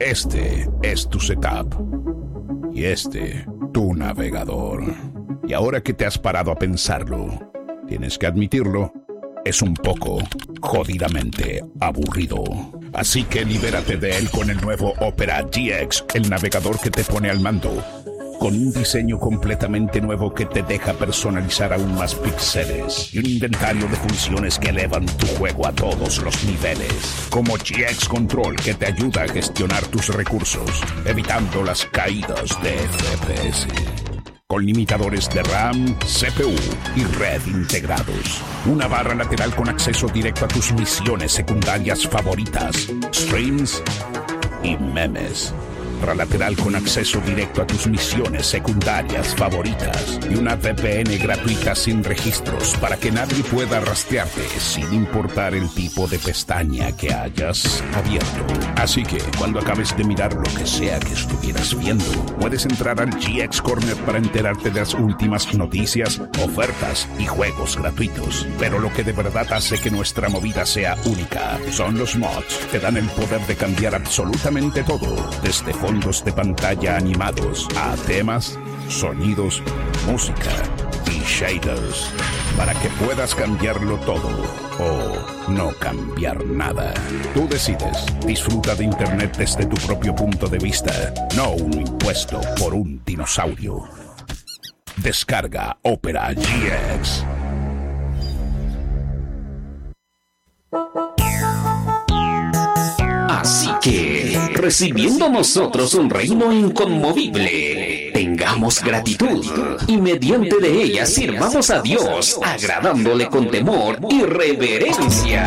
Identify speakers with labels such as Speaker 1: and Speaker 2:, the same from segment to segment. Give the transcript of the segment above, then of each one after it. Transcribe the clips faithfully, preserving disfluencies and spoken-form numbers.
Speaker 1: Este es tu setup. Y este, tu navegador. Y ahora que te has parado a pensarlo, tienes que admitirlo, es un poco jodidamente aburrido. Así que libérate de él con el nuevo Opera G X, el navegador que te pone al mando. Con un diseño completamente nuevo que te deja personalizar aún más píxeles y un inventario de funciones que elevan tu juego a todos los niveles. Como G X Control, que te ayuda a gestionar tus recursos, evitando las caídas de F P S. Con limitadores de RAM, C P U y red integrados. Una barra lateral con acceso directo a tus misiones secundarias favoritas, streams y memes. Barra lateral con acceso directo a tus misiones secundarias favoritas y una V P N gratuita sin registros para que nadie pueda rastrearte sin importar el tipo de pestaña que hayas abierto. Así que cuando acabes de mirar lo que sea que estuvieras viendo, puedes entrar al G X Corner para enterarte de las últimas noticias, ofertas y juegos gratuitos. Pero lo que de verdad hace que nuestra movida sea única son los mods que dan el poder de cambiar absolutamente todo, desde fondos de pantalla animados a temas, sonidos, música y shaders, para que puedas cambiarlo todo o no cambiar nada. Tú decides. Disfruta de internet desde tu propio punto de vista, no un impuesto por un dinosaurio. Descarga Opera G X.
Speaker 2: Así que, recibiendo nosotros un reino inconmovible, tengamos gratitud y mediante de ella sirvamos a Dios, agradándole con temor y reverencia.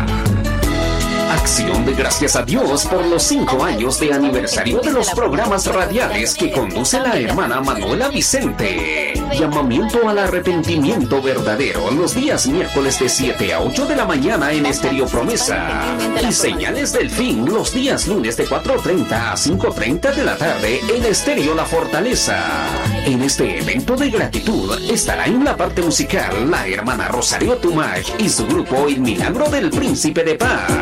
Speaker 2: Acción de gracias a Dios por los cinco años de aniversario de los programas radiales que conduce la hermana Manuela Vicente. Llamamiento al arrepentimiento verdadero los días miércoles de siete a ocho de la mañana en Estéreo Promesa. Y señales del fin los días lunes de cuatro treinta a cinco treinta de la tarde en Estéreo La Fortaleza. En este evento de gratitud estará en la parte musical la hermana Rosario Tumach y su grupo El Milagro del Príncipe de Paz.